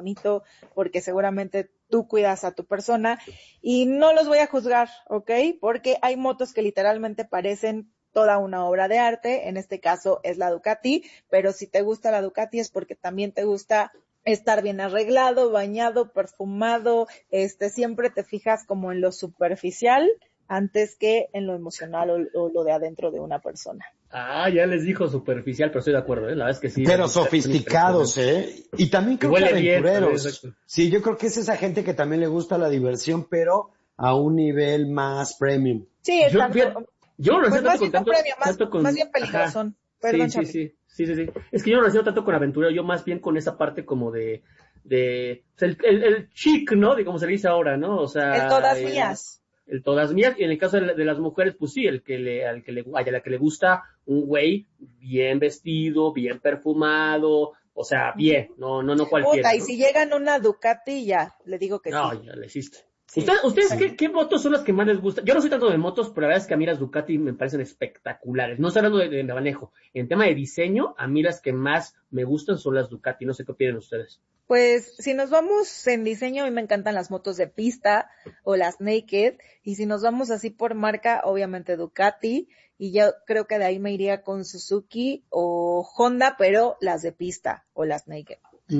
bonito, porque seguramente tú cuidas a tu persona, y no los voy a juzgar, ¿ok? Porque hay motos que literalmente parecen toda una obra de arte, en este caso es la Ducati, pero si te gusta la Ducati es porque también te gusta estar bien arreglado, bañado, perfumado, siempre te fijas como en lo superficial antes que en lo emocional o lo de adentro de una persona. Ah, ya les dijo superficial, pero estoy de acuerdo, ¿eh? La verdad es que sí. Pero sofisticados, ¿eh? Y también creo que aventureros. Bien, sí, yo creo que es esa gente que también le gusta la diversión, pero a un nivel más premium. Sí, exacto. Yo no lo pues tanto con tanto, premio, tanto con... más bien peligrosón. Perdón, sí. Es que yo no lo relaciono tanto con aventurero, yo más bien con esa parte como de o sea, el chic, ¿no? De como se le dice ahora, ¿no? O sea, el todas mías. El todas mías, y en el caso de las mujeres, pues sí, a la que le gusta un güey bien vestido, bien perfumado, o sea, bien, no cualquiera. Puta, y ¿no? si llegan una Ducati, ya, le digo que no, sí. No, ya le hiciste. Sí. ¿Ustedes qué motos son las que más les gustan? Yo no soy tanto de motos, pero la verdad es que a mí las Ducati me parecen espectaculares. No estoy hablando de manejo. En tema de diseño, a mí las que más me gustan son las Ducati. No sé qué opinan ustedes. Pues si nos vamos en diseño, a mí me encantan las motos de pista o las naked. Y si nos vamos así por marca, obviamente Ducati. Y yo creo que de ahí me iría con Suzuki o Honda, pero las de pista o las naked.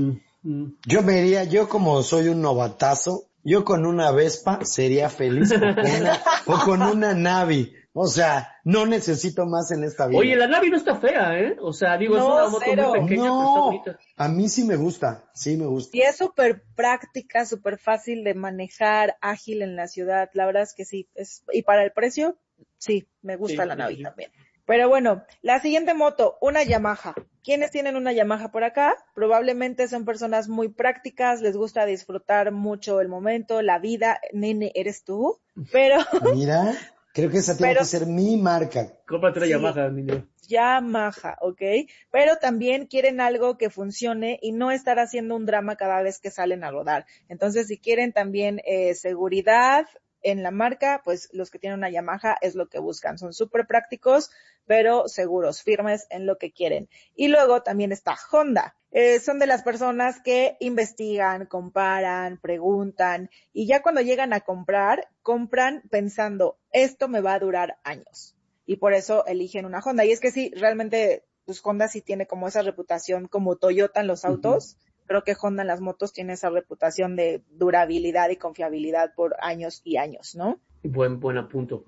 Yo como soy un novatazo, yo con una Vespa sería feliz o con una Navi. O sea, no necesito más en esta vida. Oye, la Navi no está fea, ¿eh? O sea, digo, es una moto muy pequeña, pero está bonita. A mí sí me gusta. Y es súper práctica, súper fácil de manejar, ágil en la ciudad. La verdad es que sí. Y para el precio, sí, me gusta la Navi también. Pero bueno, la siguiente moto, una Yamaha. ¿Quiénes tienen una Yamaha por acá? Probablemente son personas muy prácticas, les gusta disfrutar mucho el momento, la vida. Nene, eres tú. Pero... Mira, creo que esa tiene que ser mi marca. Cómprate una Yamaha, niño. Yamaha, ¿ok? Pero también quieren algo que funcione y no estar haciendo un drama cada vez que salen a rodar. Entonces, si quieren también seguridad en la marca, pues los que tienen una Yamaha es lo que buscan. Son súper prácticos, pero seguros, firmes en lo que quieren. Y luego también está Honda. Son de las personas que investigan, comparan, preguntan, y ya cuando llegan a comprar, compran pensando, esto me va a durar años. Y por eso eligen una Honda. Y es que sí, realmente, pues Honda sí tiene como esa reputación como Toyota en los autos. Creo que Honda en las motos tiene esa reputación de durabilidad y confiabilidad por años y años, ¿no? Buen punto.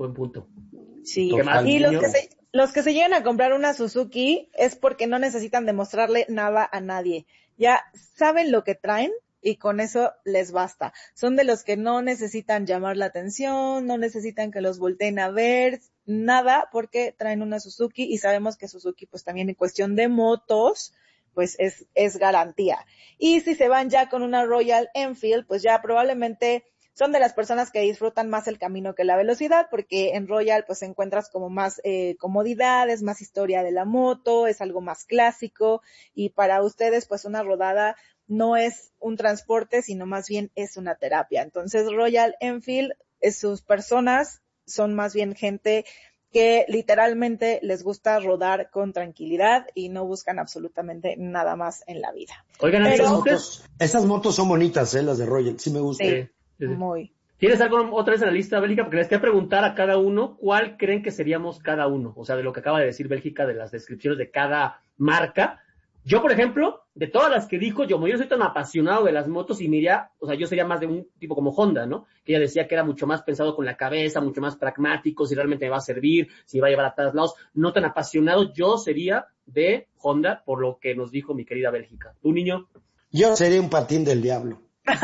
Sí. Y los que se llegan a comprar una Suzuki es porque no necesitan demostrarle nada a nadie. Ya saben lo que traen y con eso les basta. Son de los que no necesitan llamar la atención, no necesitan que los volteen a ver, nada, porque traen una Suzuki y sabemos que Suzuki pues también en cuestión de motos pues es garantía. Y si se van ya con una Royal Enfield, pues ya probablemente son de las personas que disfrutan más el camino que la velocidad, porque en Royal pues encuentras como más comodidades, más historia de la moto, es algo más clásico, y para ustedes pues una rodada no es un transporte, sino más bien es una terapia. Entonces Royal Enfield, sus personas son más bien gente que literalmente les gusta rodar con tranquilidad y no buscan absolutamente nada más en la vida. Oigan, esas motos son bonitas, las de Royal, sí me gustan. Sí. Muy. ¿Tienes algo otra vez en la lista, Bélgica? Porque les quería preguntar a cada uno cuál creen que seríamos cada uno. O sea, de lo que acaba de decir Bélgica, de las descripciones de cada marca. Yo, por ejemplo, de todas las que dijo, yo no soy tan apasionado de las motos y yo sería más de un tipo como Honda, ¿no? Que ella decía que era mucho más pensado con la cabeza, mucho más pragmático, si realmente me va a servir, si me va a llevar a todos lados. No tan apasionado, yo sería de Honda, por lo que nos dijo mi querida Bélgica. ¿Tú, niño? Yo sería un patín del diablo.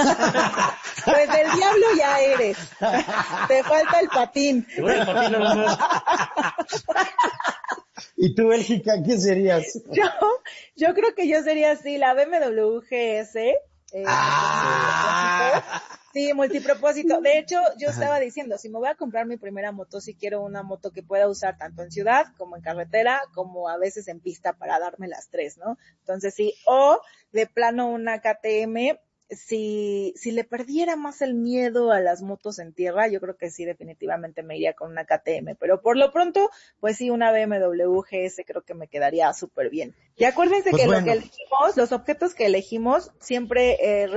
Pues del diablo ya eres. Te falta el patín. Te voy el patín nada más. ¿Y tú, Bélgica, qué serías? Yo creo que yo sería así, la BMW GS. Sí, multipropósito. De hecho, yo estaba diciendo, si me voy a comprar mi primera moto, sí quiero una moto que pueda usar tanto en ciudad, como en carretera, como a veces en pista para darme las tres, ¿no? Entonces sí, o de plano una KTM. Si le perdiera más el miedo a las motos en tierra, yo creo que sí, definitivamente me iría con una KTM, pero por lo pronto, pues sí, una BMW GS creo que me quedaría súper bien. Y acuérdense que lo que elegimos, los objetos que elegimos, siempre